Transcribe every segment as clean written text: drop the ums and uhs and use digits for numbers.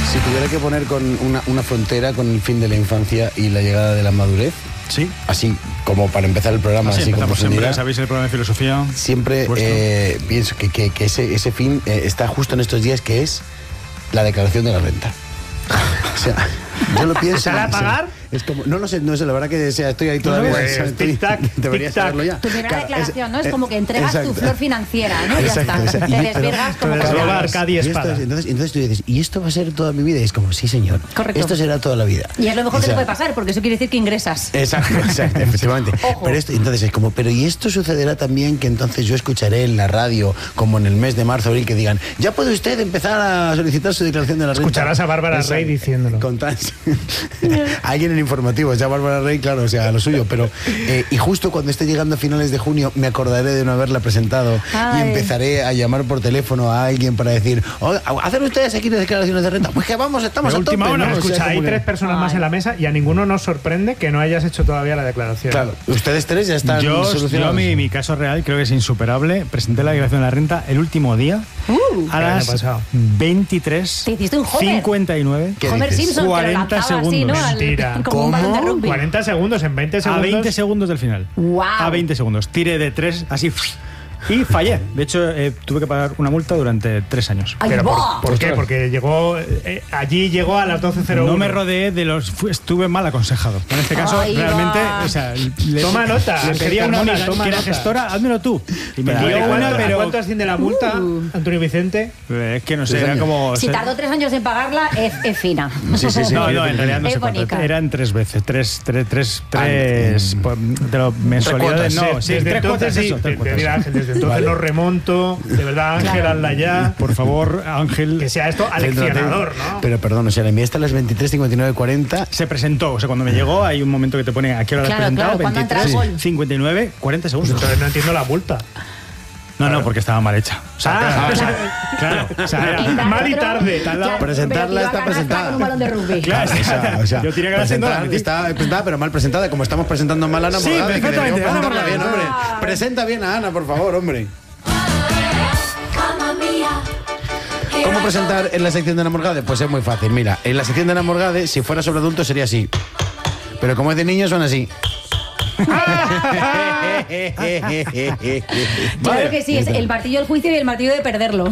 Si tuviera que poner con una frontera con el fin de la infancia y la llegada de la madurez, sí, así como para empezar el programa, así como siempre, sabéis el programa de filosofía. Siempre pienso que ese fin está justo en estos días, que es la declaración de la renta. O sea, yo lo pienso. ¿Se va a pagar? Es como, no sé, la verdad que estoy ahí todavía. Tic-tac, debería saberlo ya. Tu primera declaración, ¿no? Es como que entregas tu flor financiera, ¿no? Exacto, ya está. Te desvirgas como Arcadia Espada. Entonces tú dices, ¿y esto va a ser toda mi vida? Y es como, sí, señor. Correcto. Esto será toda la vida. Y es lo mejor que te puede pasar, porque eso quiere decir que ingresas. Exacto, efectivamente. Ojo. Pero entonces es como, pero ¿y esto sucederá también que entonces yo escucharé en la radio, como en el mes de marzo, abril, que digan, ya puede usted empezar a solicitar su declaración de la renta? Escucharás a Bárbara Rey diciéndolo. Alguien en informativos, ya Bárbara Rey, claro, o sea, lo suyo, pero y justo cuando esté llegando a finales de junio me acordaré de no haberla presentado. Ay. Y empezaré a llamar por teléfono a alguien para decir, ¿hacen ustedes aquí las declaraciones de renta? Pues que vamos, estamos a última tope, hora, ¿no? escucha, O sea, hay como 3 personas más en la mesa y a ninguno nos sorprende que no hayas hecho todavía la declaración. Claro, ustedes 3 ya están solucionados. Mi caso real creo que es insuperable. Presenté la declaración de la renta el último día a las 23. Te hiciste un Homer. 59. Homer Simpson, 40 que lo lanzaba así, ¿no? Mentira. Como un balón de rugby. 40 segundos, en 20 segundos. A 20 segundos del final. Wow. A 20 segundos. Tiré de 3 así. Y fallé. De hecho, tuve que pagar una multa durante 3 años. ¡Ay, ¿Pero va! por qué? Porque allí llegó a las 12:01. No me rodeé de estuve mal aconsejado. En este caso, Ay, realmente. va. O sea, Toma nota. Quería una amiga que era gestora, házmelo tú. Y me dio una, pero. ¿Cuánto asciende la multa, Antonio Vicente? Es que no sé, era como. Si tardó 3 años en pagarla, es fina. Sí. No, en realidad no Es sé cuánto. bonita. Eran 3 veces. 3 de las mensualidades. No, sí, desde 3 cuotas, entonces, eso. sí, 3 te cuotas. dirá Ángel, desde entonces no remonto. De verdad, Ángel, Claro. hazla ya. Por favor, Ángel. Que sea esto aleccionador, ¿no? Pero perdón, o sea, la mía está a las 23:59:40. Se presentó, o sea, cuando me llegó hay un momento que te pone a qué hora lo has Claro, presentado, claro, ¿cuándo entra el 23, gol? 59, 40 segundos. Entonces no entiendo la multa. No, porque estaba mal hecha. O sea, claro, o sea, era mal y tarde. Presentarla está presentada. Con un balón de rugby. Claro, O sea, yo tiré que la presentar, metí. está presentada, pero mal presentada, como estamos presentando mal a Ana Sí, Morgade, que perfectamente, deberíamos Ana presentarla bien, Morgade. hombre. Presenta bien a Ana, por favor, hombre. ¿Cómo presentar en la sección de Ana Morgade? Pues es muy fácil. Mira, en la sección de Ana Morgade, si fuera sobre adultos sería así. Pero como es de niños, son así. Claro que sí, es el martillo del juicio y el martillo de perderlo.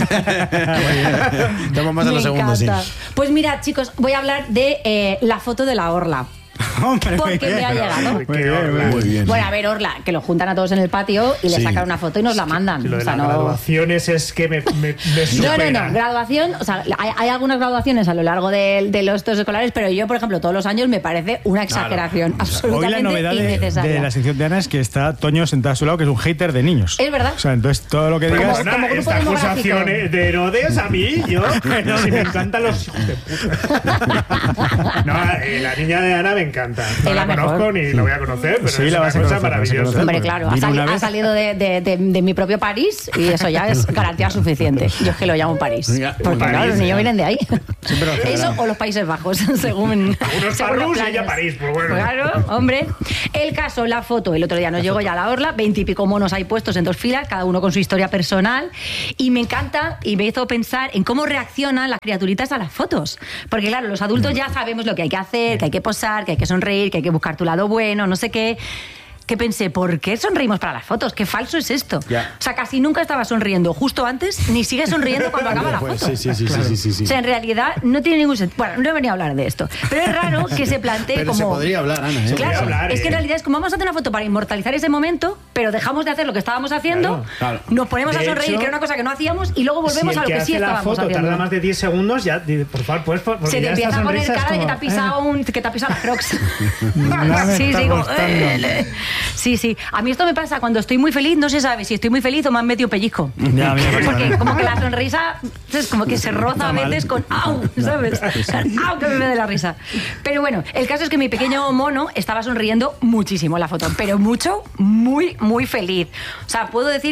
Estamos más a los segundos, sí. encanta. Pues mirad, chicos, voy a hablar de la foto de la orla. Hombre, Porque me ha llegado. Muy bien. Bueno, a ver, Orla, que lo juntan a todos en el patio y le Sí. sacan una foto y nos la mandan. Lo de O sea, las graduaciones es que me No, supera. graduación, o sea, hay algunas graduaciones a lo largo de los estos escolares, pero yo, por ejemplo, todos los años me parece una exageración Hoy absolutamente la novedad innecesaria. de la sección de Ana es que está Toño sentado a su lado, que es un hater de niños. Es verdad. O sea, entonces todo lo que Como- digas. Perdona, grupo esta demográfico. acusación de Herodes a mí, yo. Si me encantan los hijos de puta. No, la niña de Ana me encanta. No Es la la mejor. conozco ni la voy a conocer, pero Sí, es la una vas a cosa conocer, la vas a maravillosa. conocer. Hombre, claro, Vino una ha vez. salido de mi propio París y eso ya es garantía suficiente. Yo es que lo llamo París. Mira, Porque París, claro, los niños vienen de ahí. pero Eso o los Países Bajos, según. Unos según los Parrus y planes. ella París, pues bueno. Claro, hombre. El caso, la foto, el otro día nos llegó ya a la orla, 20 y pico monos ahí puestos en 2 filas, cada uno con su historia personal. Y me encanta y me hizo pensar en cómo reaccionan las criaturitas a las fotos. Porque claro, los adultos ya sabemos lo que hay que hacer, que hay que posar, que hay que sonreír, que hay que buscar tu lado bueno, no sé qué. Que pensé, ¿por qué sonreímos para las fotos? ¿Qué falso es esto? Ya. O sea, casi nunca estaba sonriendo justo antes, ni sigue sonriendo cuando acaba la foto. Sí. O sea, en realidad no tiene ningún sentido. Bueno, no he venido a hablar de esto. Pero es raro que se plantee Pero como. se podría hablar, Ana, ¿eh? podría Claro, hablar, es que en realidad es como vamos a hacer una foto para inmortalizar ese momento, pero dejamos de hacer lo que estábamos haciendo, Claro. nos ponemos a De sonreír, hecho, que era una cosa que no hacíamos, y luego volvemos si el a lo que hace sí la estábamos foto haciendo. tarda más de 10 segundos, ya, por favor, pues. porque Se te ya empieza esta a poner sonrisa es cara de que como, te ha pisado que te ha pisado la Crocs. Nada me Sí, está sí, como, gustando. sí. A mí esto me pasa cuando estoy muy feliz, no se sabe si estoy muy feliz o me han metido pellizco. Ya, a mí me pasa Porque también. como que la sonrisa es como que se roza a veces con ¡au! ¿Sabes? ¡Au! Que me ve de la risa. Pero bueno, el caso es que mi pequeño mono estaba sonriendo muchísimo en la foto, pero mucho, muy, muy feliz. O sea, puedo decir que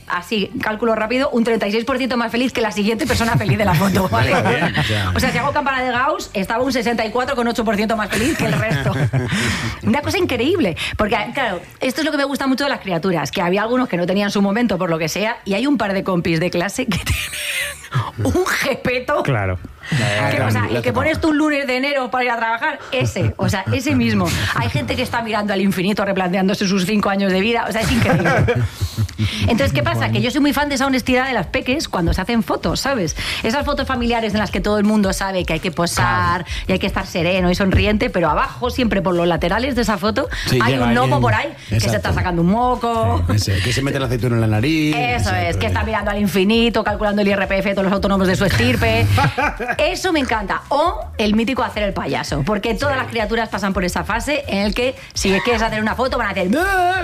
así, cálculo rápido, un 36% más feliz que la siguiente persona feliz de la foto, ¿vale? O sea, si hago campana de Gauss, estaba un 64,8% más feliz que el resto. Una cosa increíble, porque, claro, esto es lo que me gusta mucho de las criaturas, que había algunos que no tenían su momento por lo que sea, y hay un par de compis de clase que tienen un jepeto. Claro. O sea, el que pones tú un lunes de enero para ir a trabajar, ese mismo. Hay gente que está mirando al infinito replanteándose sus 5 años de vida, o sea, es increíble. Entonces, ¿qué pasa? Que yo soy muy fan de esa honestidad de las peques cuando se hacen fotos, ¿sabes? Esas fotos familiares en las que todo el mundo sabe que hay que posar y hay que estar sereno y sonriente, pero abajo, siempre por los laterales de esa foto, hay un gnomo por ahí que se está sacando un moco. Que se mete el aceituna en la nariz. Eso es, que está mirando al infinito, calculando el IRPF de todos los autónomos de su estirpe. Eso me encanta. O el mítico hacer el payaso, porque todas las criaturas pasan por esa fase en el que si quieres hacer una foto van a hacer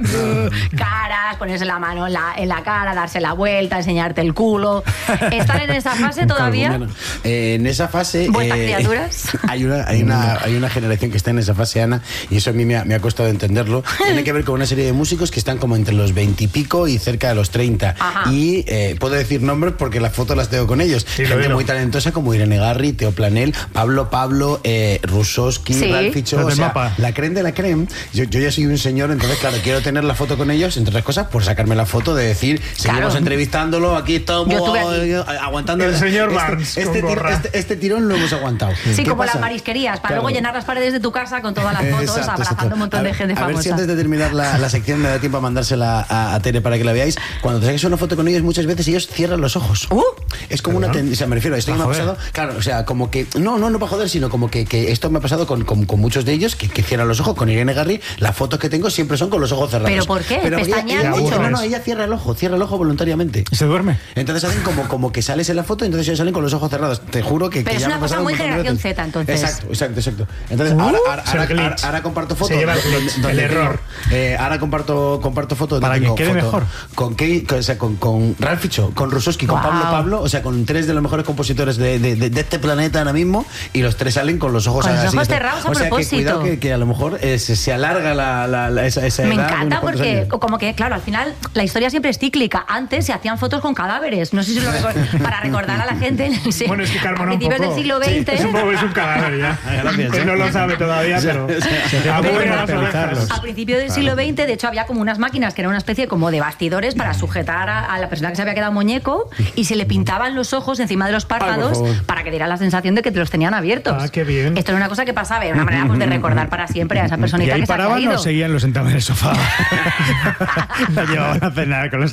caras, ponerse la mano en la cara, darse la vuelta, enseñarte el culo. ¿Están en esa fase todavía? En esa fase ¿vuestras criaturas? hay una generación que está en esa fase, Ana, y eso a mí me ha costado entenderlo. Tiene que ver con una serie de músicos que están como entre los 20 y pico y cerca de los 30. Ajá. Y puedo decir nombres porque las fotos las tengo con ellos. Sí, gente muy talentosa como Irene Garri, Teo Planel, Pablo, Rusowski, sí. Ralficho, o sea, la creme de la creme. Yo ya soy un señor, entonces claro, quiero tener la foto con ellos, entre otras cosas, por sacarme la foto de decir, seguimos entrevistándolo, aquí estamos aguantando el señor Barnes este tirón lo hemos aguantado. Sí, como pasa? Las marisquerías, para luego llenar las paredes de tu casa con todas las fotos, abrazando un montón de gente famosa. A ver si antes de terminar la sección me da tiempo a mandársela a Tere para que la veáis. Cuando te saques una foto con ellos, muchas veces ellos cierran los ojos. Es como una tendencia, me refiero a esto que me ha pasado, claro, o sea, como que, no para joder, sino como que esto me ha pasado con muchos de ellos, que cierran los ojos. Con Irene Garri, las fotos que tengo siempre son con los ojos cerrados. ¿Pero por qué? ¿Pestañean mucho? No, ella cierra el ojo voluntariamente. ¿Se duerme? Entonces hacen como que sales en la foto y entonces ellos salen con los ojos cerrados. Te juro que pero que es una cosa muy generación Z, entonces. Exacto. Entonces, ahora comparto fotos. Se lleva el error. Ahora comparto fotos. Para que quede mejor. Con Ralficho, con Rusowski, con Pablo, o sea, con 3 de los mejores compositores de este planeta ahora mismo, y los 3 salen con los ojos con los ojos cerrados a propósito. O sea, que cuidado que a lo mejor se alarga esa edad. Me encanta porque, como que, claro, al final la historia siempre es cíclica. Antes se hacían fotos con cadáveres. No sé si lo para recordar a la gente. Bueno, es que Carmona, a principios del siglo XX. Es un cadáver ya. Gracias. Él no lo sabe todavía, pero. A principios del siglo XX, de hecho, había como unas máquinas que eran una especie como de bastidores para sujetar a la persona que se había quedado muñeco, y se le pintaban los ojos encima de los párpados para que diera la sensación de que te los tenían abiertos. Ah, qué bien. Esto era una cosa que pasaba, era una manera de recordar para siempre a esa personita que se ha caído. ¿Y ahí paraban o seguían los sentados en el sofá? La llevaban a cenar con los...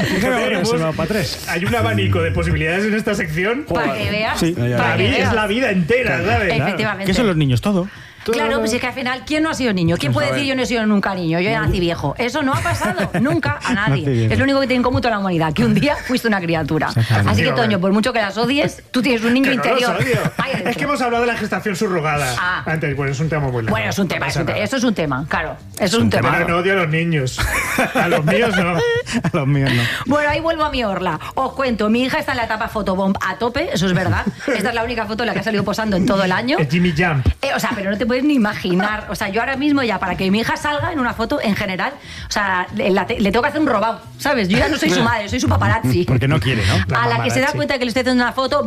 Hay un abanico de posibilidades en esta sección. Para que veas. Sí. Es la vida entera, ¿sabes? Efectivamente. ¿Qué son los niños? Todo. Claro, pues es que al final, ¿quién no ha sido niño? ¿Quién puede decir yo no he sido nunca niño? Yo ya nací viejo. Eso no ha pasado nunca a nadie. Es lo único que tiene en común toda la humanidad, que un día fuiste una criatura. Así que, Toño, por mucho que las odies, tú tienes un niño interior. Es que hemos hablado de la gestación subrogada antes, bueno, es un tema muy largo. Bueno, es un tema, eso es un tema, claro. Es un tema. Pero no odio a los niños. A los míos no. A los míos no. Bueno, ahí vuelvo a mi orla. Os cuento, mi hija está en la etapa fotobomb a tope, eso es verdad. Esta es la única foto en la que ha salido posando en todo el año. Es Jimmy Jump. O sea, pero no te puedes ni imaginar. O sea, yo ahora mismo ya, para que mi hija salga en una foto, en general, o sea, le tengo que hacer un robado, ¿sabes? Yo ya no soy su madre, soy su paparazzi. Porque no quiere, ¿no? A la que se da cuenta de que le estoy haciendo una foto,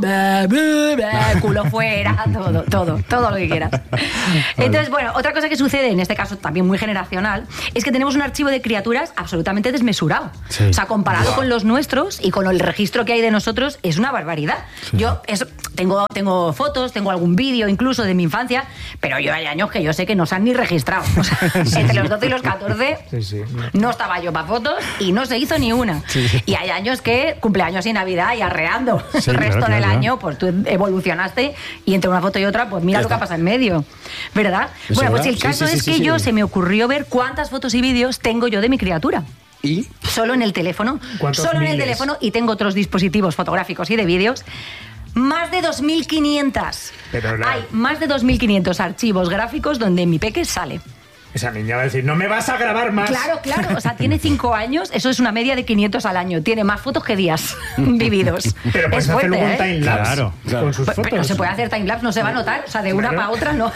culo fuera, todo lo que quieras. Entonces, bueno, otra cosa que sucede, en este caso también muy generacional, es que tenemos un archivo de criaturas absolutamente desmesurado. Sí. O sea, comparado con los nuestros y con el registro que hay de nosotros, es una barbaridad. Sí. Yo tengo fotos, tengo algún vídeo incluso de mi infancia, pero yo hay años que yo sé que no se han ni registrado. O sea, entre los 12 y los 14 no estaba yo para fotos y no se hizo ni una. Y hay años que cumpleaños y Navidad y arreando. El resto del año, pues tú evolucionaste y entre una foto y otra, pues mira lo que pasa en medio. ¿Verdad? Bueno, pues el caso es que yo se me ocurrió ver cuántas fotos y vídeos tengo yo de mi criatura. ¿Y? Solo en el teléfono. Solo en el teléfono, y tengo otros dispositivos fotográficos y de vídeos. Más de 2.500. Hay más de 2.500 archivos gráficos donde mi peque sale. Esa niña va a decir, no me vas a grabar más. Claro, o sea, tiene 5 años, eso es una media de 500 al año. Tiene más fotos que días vividos. Pero puedes hacer luego un timelapse con sus fotos. Pero se puede hacer timelapse, no se va a notar. O sea, de una para otra no.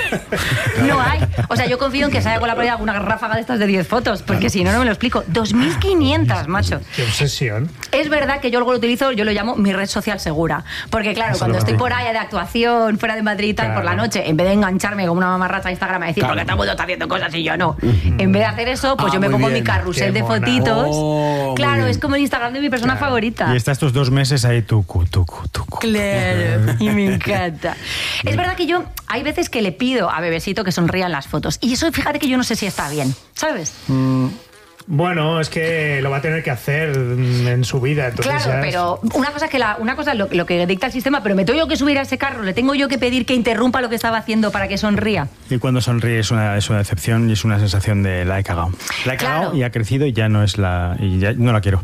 No hay. O sea, yo confío en que se haya con la playa alguna ráfaga de estas de 10 fotos, porque si no, no me lo explico. 2.500, macho. Qué obsesión. Es verdad que yo luego lo utilizo, yo lo llamo mi red social segura. Porque claro, cuando estoy por ahí de actuación, fuera de Madrid y tal, por la noche, en vez de engancharme como una mamarracha a Instagram a decir, porque todo el mundo está haciendo cosas y yo no. En vez de hacer eso, pues yo me pongo mi carrusel de fotitos. Claro, es como el Instagram de mi persona favorita. Y está estos 2 meses ahí tucu. Claro, y me encanta. Es verdad que yo hay veces que le pido a Bebesito que sonría en las fotos. Y eso, fíjate que yo no sé si está bien, ¿sabes? Bueno, es que lo va a tener que hacer en su vida. Entonces claro, pero una cosa es lo que dicta el sistema, pero me tengo yo que subir a ese carro, le tengo yo que pedir que interrumpa lo que estaba haciendo para que sonría. Y cuando sonríe es una decepción y es una sensación de la he cagado. La he cagado y ha crecido y ya no es y ya no la quiero.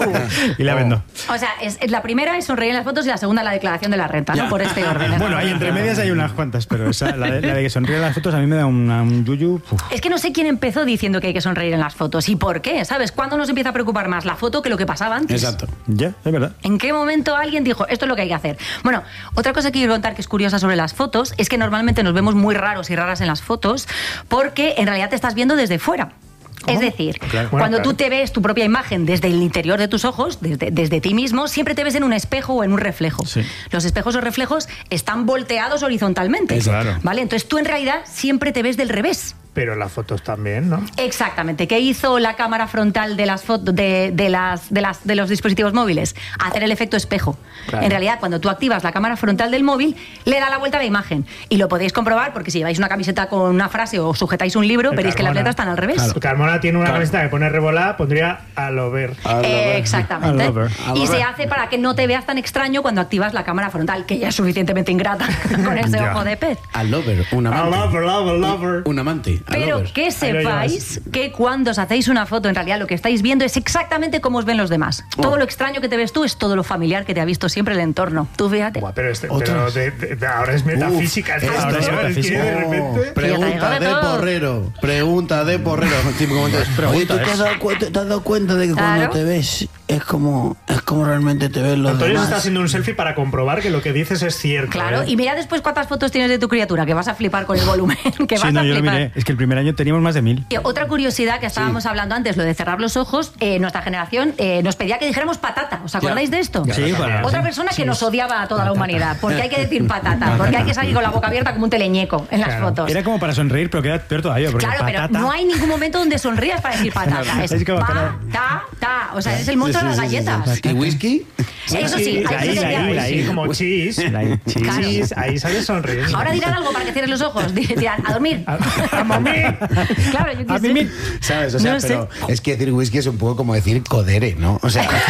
Y la vendo. O sea, la primera es sonreír en las fotos y la segunda la declaración de la renta, ¿no? Por este orden. Bueno, ahí entre medias hay unas cuantas, pero la de que sonríe en las fotos a mí me da un yuyu. Es que no sé quién empezó diciendo que hay que sonreír en las fotos y por qué, ¿sabes? ¿Cuándo nos empieza a preocupar más la foto que lo que pasaba antes? Exacto. Ya, es verdad. ¿En qué momento alguien dijo, esto es lo que hay que hacer? Bueno, otra cosa que quiero contar que es curiosa sobre las fotos es que normalmente nos vemos muy raros y raras en las fotos porque en realidad te estás viendo desde fuera. Es decir, cuando tú te ves tu propia imagen desde el interior de tus ojos, desde ti mismo, siempre te ves en un espejo o en un reflejo. Sí. Los espejos o reflejos están volteados horizontalmente. Claro. ¿Vale? Entonces tú en realidad siempre te ves del revés. Pero las fotos también, ¿no? Exactamente. ¿Qué hizo la cámara frontal de las fotos de los dispositivos móviles? Hacer el efecto espejo. Claro. En realidad, cuando tú activas la cámara frontal del móvil, le da la vuelta a la imagen. Y lo podéis comprobar porque si lleváis una camiseta con una frase o sujetáis un libro, veréis que las letras están al revés. Claro. Carmona tiene una camiseta que pone revolada, pondría al over. Exactamente. Y se hace para que no te veas tan extraño cuando activas la cámara frontal, que ya es suficientemente ingrata con ese ojo de pez. Al over, un amante. Lover. Un amante. Pero que sepáis que cuando os hacéis una foto, en realidad lo que estáis viendo es exactamente cómo os ven los demás. Todo lo extraño que te ves tú es todo lo familiar que te ha visto siempre el entorno. Tú fíjate. Pero ahora es metafísica. Ahora es metafísica. Pregunta de porrero. Oye, ¿tú te has dado cuenta de que cuando te ves es como realmente te ven los Antonio demás? está haciendo un selfie para comprobar que lo que dices es cierto. Claro, y mira después cuántas fotos tienes de tu criatura, que vas a flipar con el volumen. Que vas a yo flipar. lo miré. Es que el primer año teníamos más de 1000. Otra curiosidad que estábamos hablando antes, lo de cerrar los ojos, nuestra generación nos pedía que dijéramos patata. ¿Os acordáis de esto? Sí, Otra persona que nos odiaba a toda la humanidad, porque hay que decir patata, porque hay que salir con la boca abierta como un teleñeco en las fotos. Era como para sonreír, pero queda peor todavía. Porque claro, patata... pero no hay ningún momento donde sonrías para decir patata. Es como ta. O sea, es el monstruo de las galletas. ¿Y whisky? Eso sí, ahí como cheese. Ahí sales sonriendo. Ahora dirán algo para que cierres los ojos. Dirán, a dormir. A dormir. Claro, yo qué sé. ¿Sabes? O sea, no pero sé. es que decir whisky es un poco como decir codere, ¿no? O sea...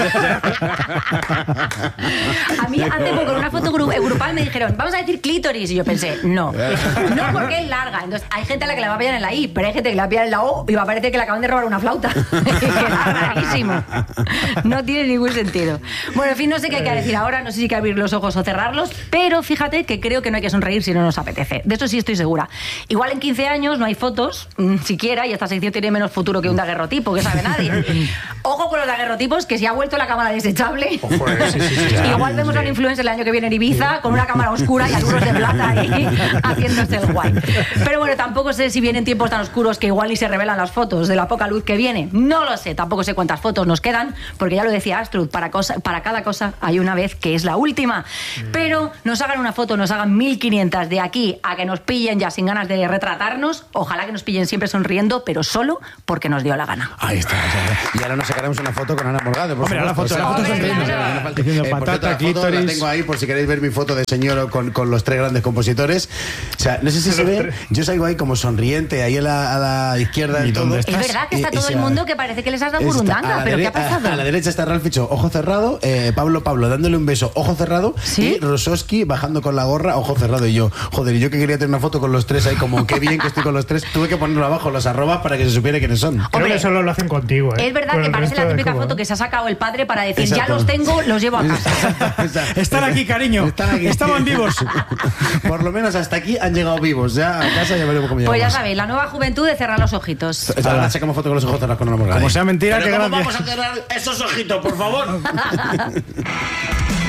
A mí hace poco en una foto grupal me dijeron, vamos a decir clítoris. Y yo pensé, no porque es larga. Entonces hay gente a la que le va a pillar en la I, pero hay gente que le va a pillar en la O y va a parecer que le acaban de robar una flauta. Que era rarísimo. No tiene ningún sentido. Bueno, en fin, no sé qué hay que decir ahora, no sé si hay que abrir los ojos o cerrarlos, pero fíjate que creo que no hay que sonreír si no nos apetece. De eso sí estoy segura. Igual en 15 años no hay fotos, siquiera, y esta sección tiene menos futuro que un daguerrotipo, que sabe nadie. Ojo con los daguerrotipos, que si ha vuelto la cámara desechable. Ojo, sí. Igual vemos a un influencer el año que viene en Ibiza con una cámara oscura y algunos de plata ahí haciéndose el guay. Pero bueno, tampoco sé si vienen tiempos tan oscuros que igual ni se revelan las fotos de la poca luz que viene. No lo sé, tampoco sé cuántas fotos nos quedan, porque ya lo decía Astrud, para cada cosa hay una vez que es la última. Pero nos hagan una foto, nos hagan 1500 de aquí a que nos pillen ya sin ganas de retratarnos. Ojalá que nos pillen siempre sonriendo, pero solo porque nos dio la gana. Ahí está. Y ahora nos sacaremos una foto con Ana Morgade. Hombre, la foto sonriendo. Diciendo patata, clítoris. La tengo ahí por si queréis ver mi foto de señor con los 3 grandes compositores. O sea, no sé si se ve. Yo salgo ahí como sonriente, ahí a la izquierda del todo. Es verdad que está todo el mundo que parece que les has dado burundanga. ¿Pero qué ha pasado? cerrado. A la derecha está Ralph Ficho, ojo cerrado, Pablo dándole un beso, ojo cerrado, ¿Sí? y Rosowski bajando con la gorra, ojo cerrado. Y yo, joder, y yo que quería tener una foto con los tres ahí, como qué bien que estoy con los tres, tuve que ponerlo abajo, los arrobas, para que se supiera quiénes son. Creo que solo lo hacen contigo, ¿eh? Es verdad Con que el parece resto la de típica Cuba, foto ¿eh? que se ha sacado el padre para decir, Exacto. ya los tengo, los llevo a casa. Están aquí, cariño. Están aquí. Estaban vivos. Por lo menos hasta aquí han llegado vivos. Ya a casa ya veremos cómo llegamos. Pues ya sabéis, la nueva juventud de cerrar los ojitos. Ahora sacamos foto con los ojos cerrados con una morgana. Como sea mentira, Pero que ¿cómo gracias. vamos a cerrar esos ojitos, por favor?